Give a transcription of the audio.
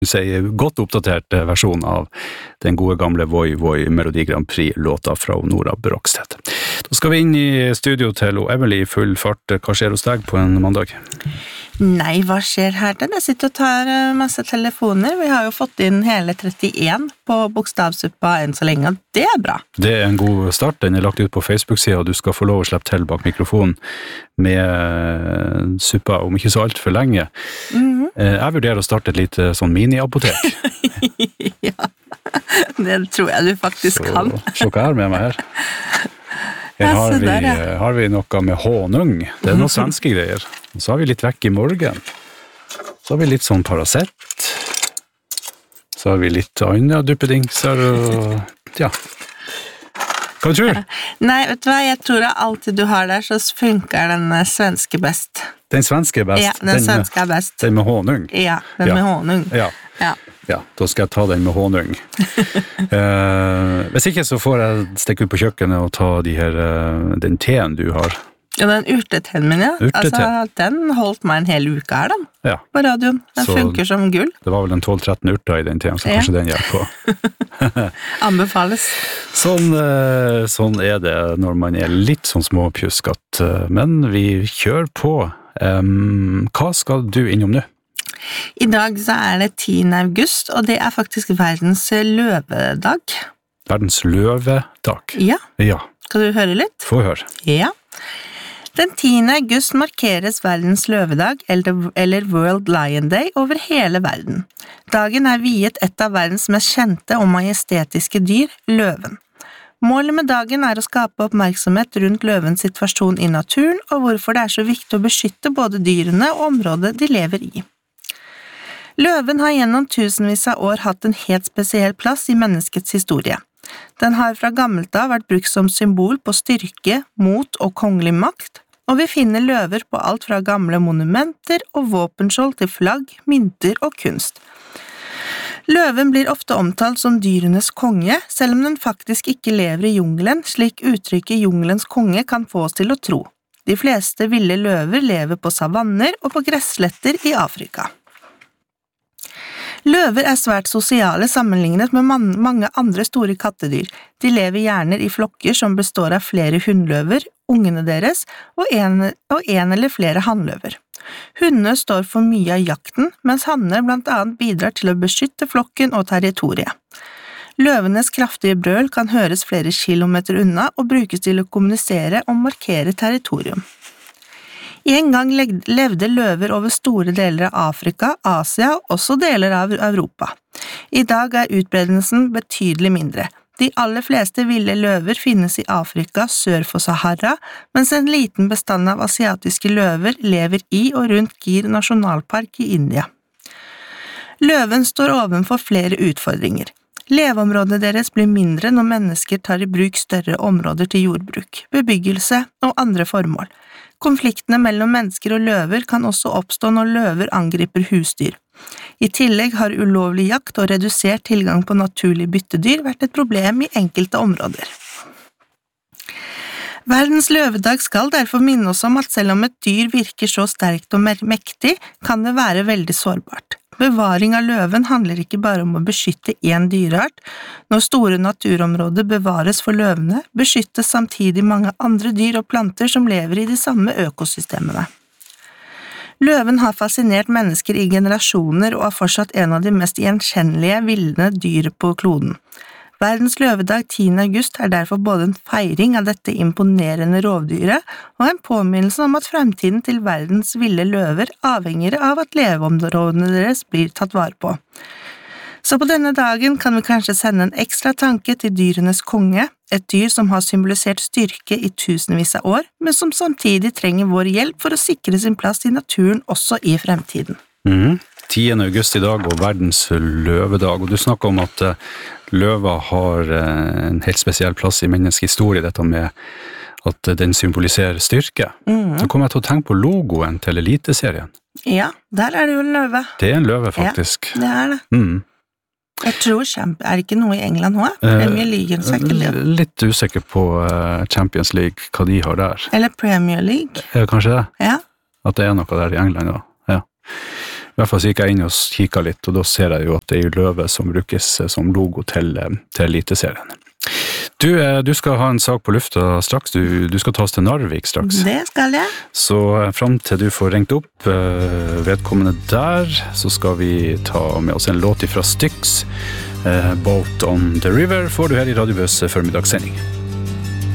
sier godt oppdatert versjon av den gode gamle Voi Voi Melodi Grand Prix-låta fra Nora Brogstedt. Da skal vi inn i studio til Emily i full fart. Hva skjer hos deg på en mandag? Nei, hva skjer her til? Jeg sitter og tar masse telefoner. Vi har jo fått inn hele 31 på bokstavsuppa enn så lenge, og det er bra. Det er en god start. Den er lagt ut på Facebook-siden, og du skal få lov å slippe til bak mikrofonen med suppa om ikke så alt for lenge. Jeg vurderer å starte et lite sånn mini-apotek. Ja, det tror jeg du faktisk kan. Så hva er med meg her? Her har vi noe med honung. Det er noen svenske greier. Så har vi litt vekk i morgen. Så har vi litt sånn Paracet. Så har vi litt andre duppedingser og ja. Hva tror du? Nei, vet du hva? Jeg tror at alltid du har der, så funker den svenske best. Den svenske er best? Ja, den svenske er best. Den med honung? Ja, den med honung. Ja, da skal jeg ta den med honung. Hvis ikke så får jeg stikke ut på kjøkkenet og ta den teen du har. Ja, den urteteen min, ja. Altså, den holdt meg en hel uke her, den. På radioen. Den funker som gull. Det var vel en 12-13 urter i den teen, så kanskje den hjelper på. Anbefales. Sånn er det når man er litt sånn småpjuskat, men vi kjører på. Hva skal du innom nå? I dag så er det 10. august, og det er faktisk verdens løvedag. Verdens løvedag? Ja. Ja. Skal du høre litt? Få høre. Ja. Den 10. august markeres verdens løvedag, eller World Lion Day, over hele verden. Dagen er viet et av verdens mest kjente og majestetiske dyr, løven. Målet med dagen er å skape oppmerksomhet rundt løvens situasjon i naturen, og hvorfor det er så viktig å beskytte både dyrene og området de lever i. Løven har gjennom tusenvis av år hatt en helt spesiell plass i menneskets historie. Den har fra gammelt av vært brukt som symbol på styrke, mot og kongelig makt, og vi finner løver på alt fra gamle monumenter og våpenskjold til flagg, mynter og kunst. Løven blir ofte omtalt som dyrenes konge, selv om den faktisk ikke lever i jungelen, slik uttrykket jungelens konge kan få oss til å tro. De fleste ville løver lever på savanner og på gressletter i Afrika. Løver er svært sosiale sammenlignet med mange andre store kattedyr. De lever gjerne i flokker som består av flere hunnløver, ungene deres, og en eller flere hannløver. Hundene står for mye av jakten, mens hanner blant annet bidrar til å beskytte flokken og territoriet. Løvenes kraftige brøl kan høres flere kilometer unna og brukes til å kommunisere og markere territorium. En gang levde løver over store deler av Afrika, Asia og også deler av Europa. I dag er utbredelsen betydelig mindre. De aller fleste ville løver finnes i Afrika sør for Sahara, mens en liten bestand av asiatiske løver lever i og rundt Gir nasjonalpark i India. Løven står ovenfor flere utfordringer. Leveområdet deres blir mindre når mennesker tar i bruk større områder til jordbruk, bebyggelse og andre formål. Konfliktene mellom mennesker og løver kan også oppstå når løver angriper husdyr. I tillegg har ulovlig jakt og redusert tilgang på naturlig byttedyr vært et problem i enkelte områder. Verdens løvedag skal derfor minne oss om at selv om et dyr virker så sterkt og mektig, kan det være veldig sårbart. Bevaring av løven handler ikke bare om å beskytte en dyreart. Når store naturområder bevares for løvene, beskyttes samtidig mange andre dyr og planter som lever i de samme økosystemene. Løven har fascinert mennesker i generasjoner og er fortsatt en av de mest gjenkjennelige ville dyr på kloden. Verdens løvedag 10. august er derfor både en feiring av dette imponerende rovdyret og en påminnelse om at fremtiden til verdens ville løver avhenger av at leveområdene deres blir tatt vare på. Så på denne dagen kan vi kanskje sende en ekstra tanke til dyrenes konge, et dyr som har symbolisert styrke i tusenvis av år, men som samtidig trenger vår hjelp for å sikre sin plass i naturen også i fremtiden. 10. august i dag og verdens løvedag, og du snakker om at løva har en helt spesiell plass i menneskehistorie, dette med at den symboliserer styrke. Så kommer jeg til å tenke på logoen til Eliteserien. Ja, der er det jo en løve. Det er en løve, faktisk. Ja, det er det. Jeg tror er det ikke noe i England nå? Premier League, så er ikke det. Litt usikker på Champions League, hva de har der. Eller Premier League. Kanskje det? Ja. At det er noe der i England, da. Ja. I hvert fall så gikk jeg inn og kikket litt, og da ser jeg jo at det er løve som brukes som logo til Eliteserien. Du skal ha en sak på lufta straks, du skal ta oss til Narvik straks. Det skal jeg. Så frem til du får ringt opp vedkommende der, så skal vi ta med oss en låt fra Styx. Boat on the River får du her i Radio Bøs formidagssending.